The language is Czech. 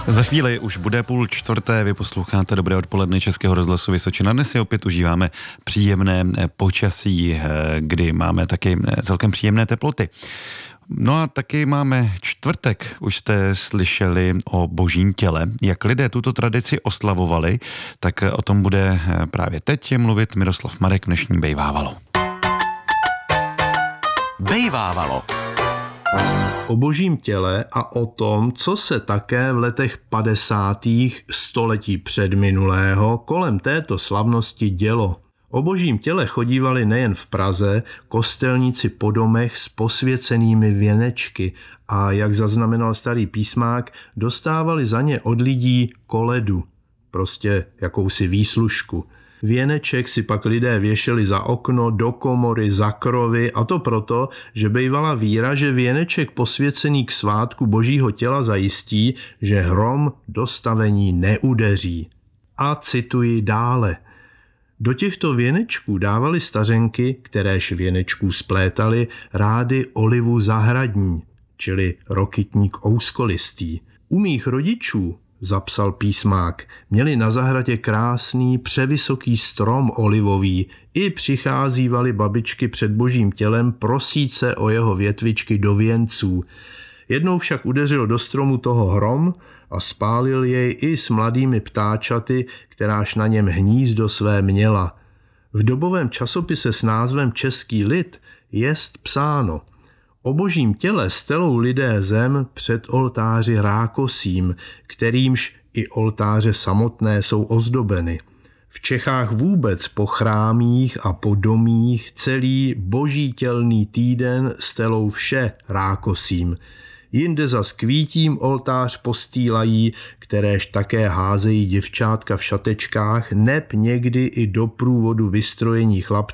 Za chvíli už bude 3:30, vy posloucháte Dobré odpoledne Českého rozhlasu Vysočina. Dnes si opět užíváme příjemné počasí, kdy máme taky celkem příjemné teploty. No a taky máme čtvrtek, už jste slyšeli o Božím těle. Jak lidé tuto tradici oslavovali, tak o tom bude právě teď mluvit Miroslav Marek v dnešním Bejvávalo. Bejvávalo. O Božím těle a o tom, co se také v letech 50. století předminulého kolem této slavnosti dělo. O Božím těle chodívali nejen v Praze kostelníci po domech s posvěcenými věnečky a, jak zaznamenal starý písmák, dostávali za ně od lidí koledu, prostě jakousi výslužku. Věneček si pak lidé věšeli za okno, do komory, za krovy, a to proto, že bejvala víra, že věneček posvěcený k svátku Božího těla zajistí, že hrom do stavení neudeří. A cituji dále. Do těchto věnečků dávali stařenky, kteréž věnečků splétali, rády olivu zahradní, čili rokytník ouskolistý. U mých rodičů, zapsal písmák, měli na zahradě krásný, převysoký strom olivový, i přicházívali babičky před Božím tělem prosít se o jeho větvičky do věnců. Jednou však udeřil do stromu toho hrom a spálil jej i s mladými ptáčaty, kteráž na něm hnízdo své měla. V dobovém časopise s názvem Český lid jest psáno: o Božím těle stelou lidé zem před oltáři rákosím, kterýmž i oltáře samotné jsou ozdobeny. V Čechách vůbec po chrámích a po domích celý božítělný týden stelou vše rákosím. Jinde zas kvítím oltář postýlají, kteréž také házejí děvčátka v šatečkách, neb někdy i do průvodu vystrojení chlapci